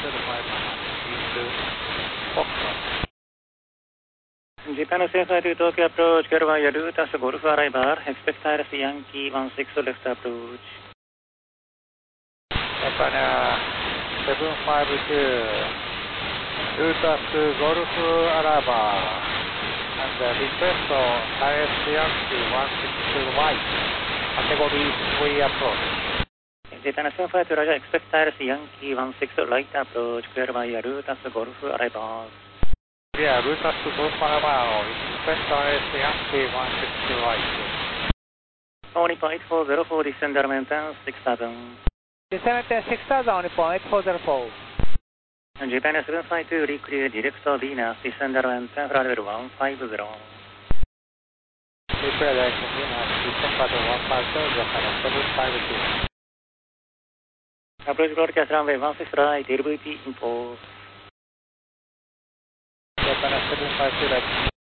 Japan SFI to Tokyo approach, Gervaya route as a Golf arrival, expect Iris Yankee 16 left approach. Japan 752, route as Golf arrival, and request Iris Yankee 16Y, category 3 approach. Japan SFI to Raja, expect Iris Yankee 16 light approach, Gervaya route as a Golf arrival. Yeah, route as Golf arrival, expect Iris Yankee 16 right. Only point 404, descender maintenance 6000. Descender 6000, only point 404. Japan 752, recreate direct to Venus, descender maintenance level 150. Recreate direct to Venus, descender 150, Japan 752. Approach broadcast runway 16 right, LVT impulse. Japan 752 right.